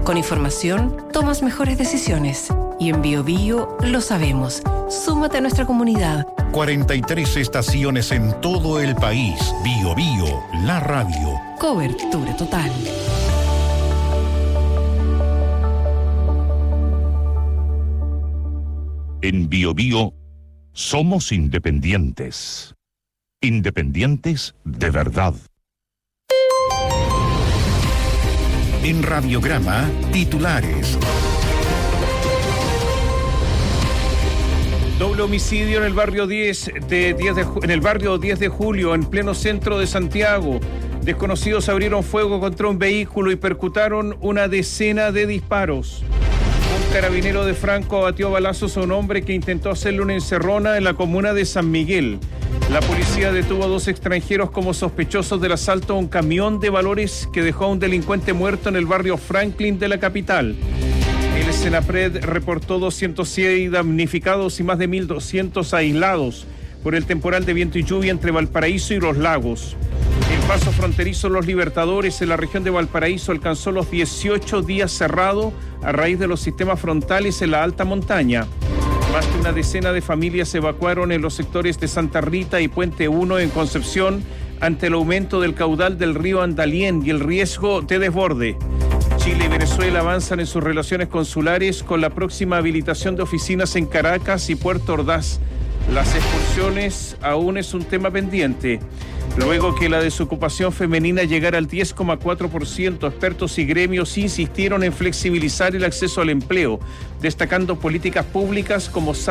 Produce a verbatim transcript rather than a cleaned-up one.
Con información, tomas mejores decisiones. Y en Biobío lo sabemos. Súmate a nuestra comunidad. cuarenta y tres estaciones en todo el país. Biobío, la radio. Cobertura total. En Biobío somos independientes. Independientes de verdad. En Radiograma, titulares. Doble homicidio en el barrio diez de, diez de en el barrio diez de julio, en pleno centro de Santiago. Desconocidos abrieron fuego contra un vehículo y percutaron una decena de disparos. Un carabinero de Franco abatió a balazos a un hombre que intentó hacerle una encerrona en la comuna de San Miguel. La policía detuvo a dos extranjeros como sospechosos del asalto a un camión de valores que dejó a un delincuente muerto en el barrio Franklin de la capital. El Senapred reportó doscientos seis damnificados y más de mil doscientos aislados por el temporal de viento y lluvia entre Valparaíso y Los Lagos. El paso fronterizo Los Libertadores en la región de Valparaíso alcanzó los dieciocho días cerrado a raíz de los sistemas frontales en la alta montaña. Más de una decena de familias se evacuaron en los sectores de Santa Rita y Puente uno en Concepción ante el aumento del caudal del río Andalién y el riesgo de desborde. Chile y Venezuela avanzan en sus relaciones consulares con la próxima habilitación de oficinas en Caracas y Puerto Ordaz. Las expulsiones aún es un tema pendiente. Luego que la desocupación femenina llegara al diez coma cuatro por ciento, expertos y gremios insistieron en flexibilizar el acceso al empleo, destacando políticas públicas como